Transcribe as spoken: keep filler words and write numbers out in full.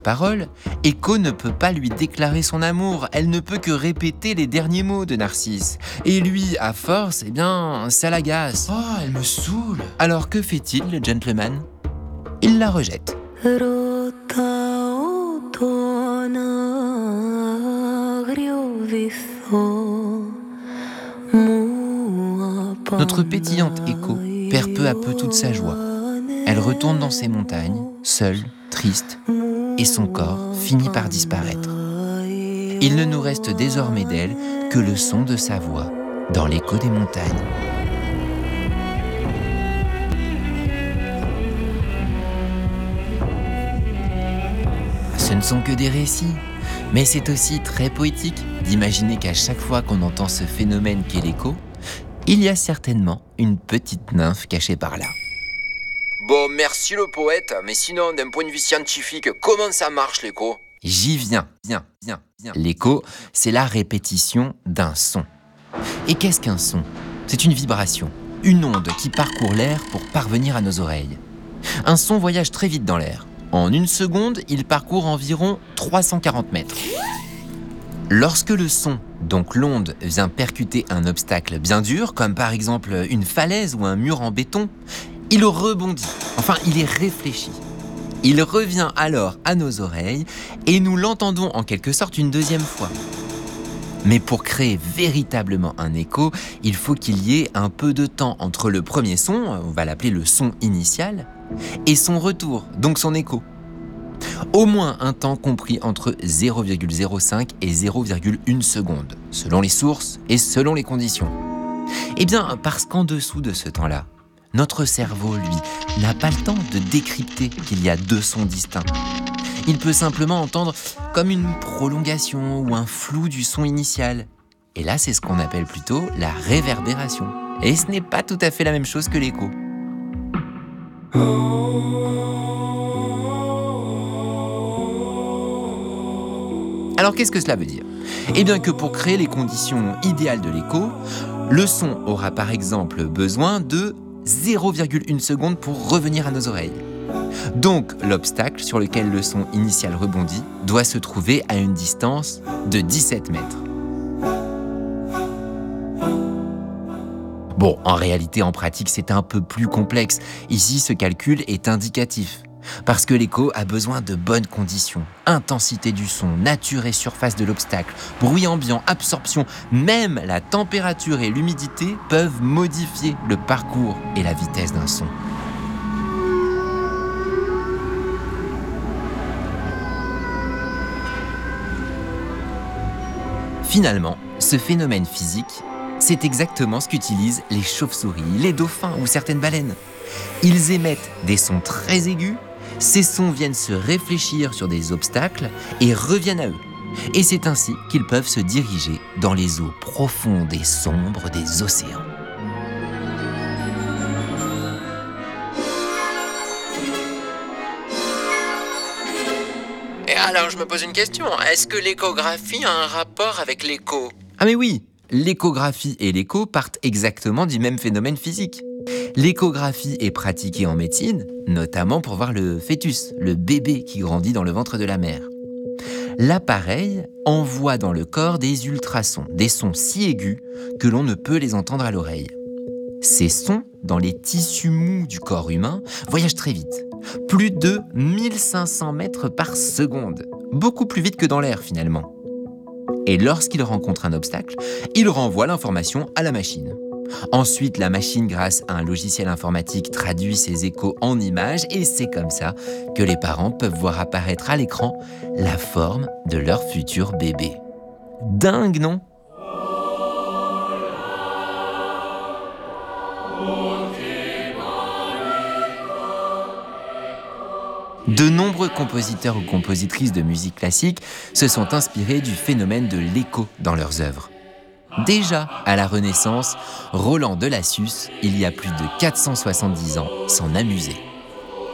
Parole, Echo ne peut pas lui déclarer son amour, elle ne peut que répéter les derniers mots de Narcisse. Et lui, à force, eh bien, ça l'agace. Oh, elle me saoule. Alors que fait-il, le gentleman? Il la rejette. Notre pétillante Echo perd peu à peu toute sa joie. Elle retourne dans ses montagnes, seule, triste, et son corps finit par disparaître. Il ne nous reste désormais d'elle que le son de sa voix dans l'écho des montagnes. Ce ne sont que des récits, mais c'est aussi très poétique d'imaginer qu'à chaque fois qu'on entend ce phénomène qu'est l'écho, il y a certainement une petite nymphe cachée par là. Bon, merci le poète, mais sinon, d'un point de vue scientifique, comment ça marche l'écho? J'y viens, viens, viens, viens. L'écho, c'est la répétition d'un son. Et qu'est-ce qu'un son? C'est une vibration, une onde qui parcourt l'air pour parvenir à nos oreilles. Un son voyage très vite dans l'air. En une seconde, il parcourt environ trois cent quarante mètres. Lorsque le son, donc l'onde, vient percuter un obstacle bien dur, comme par exemple une falaise ou un mur en béton, il rebondit, enfin il est réfléchi. Il revient alors à nos oreilles et nous l'entendons en quelque sorte une deuxième fois. Mais pour créer véritablement un écho, il faut qu'il y ait un peu de temps entre le premier son, on va l'appeler le son initial, et son retour, donc son écho. Au moins un temps compris entre zéro virgule zéro cinq et zéro virgule un seconde, selon les sources et selon les conditions. Eh bien, parce qu'en dessous de ce temps-là, notre cerveau, lui, n'a pas le temps de décrypter qu'il y a deux sons distincts. Il peut simplement entendre comme une prolongation ou un flou du son initial. Et là, c'est ce qu'on appelle plutôt la réverbération. Et ce n'est pas tout à fait la même chose que l'écho. Alors qu'est-ce que cela veut dire? Eh bien que pour créer les conditions idéales de l'écho, le son aura par exemple besoin de zéro virgule un seconde pour revenir à nos oreilles. Donc l'obstacle sur lequel le son initial rebondit doit se trouver à une distance de dix-sept mètres. Bon, en réalité, en pratique, c'est un peu plus complexe. Ici, ce calcul est indicatif. Parce que l'écho a besoin de bonnes conditions. Intensité du son, nature et surface de l'obstacle, bruit ambiant, absorption, même la température et l'humidité peuvent modifier le parcours et la vitesse d'un son. Finalement, ce phénomène physique, c'est exactement ce qu'utilisent les chauves-souris, les dauphins ou certaines baleines. Ils émettent des sons très aigus. Ces sons viennent se réfléchir sur des obstacles et reviennent à eux. Et c'est ainsi qu'ils peuvent se diriger dans les eaux profondes et sombres des océans. Et alors, je me pose une question. Est-ce que l'échographie a un rapport avec l'écho? Ah mais oui, l'échographie et l'écho partent exactement du même phénomène physique. L'échographie est pratiquée en médecine, notamment pour voir le fœtus, le bébé qui grandit dans le ventre de la mère. L'appareil envoie dans le corps des ultrasons, des sons si aigus que l'on ne peut les entendre à l'oreille. Ces sons, dans les tissus mous du corps humain, voyagent très vite, plus de mille cinq cents mètres par seconde, beaucoup plus vite que dans l'air finalement. Et lorsqu'il rencontre un obstacle, il renvoie l'information à la machine. Ensuite, la machine, grâce à un logiciel informatique, traduit ces échos en images et c'est comme ça que les parents peuvent voir apparaître à l'écran la forme de leur futur bébé. Dingue, non ? De nombreux compositeurs ou compositrices de musique classique se sont inspirés du phénomène de l'écho dans leurs œuvres. Déjà, à la Renaissance, Roland de Lassus, il y a plus de quatre cent soixante-dix ans, s'en amusait.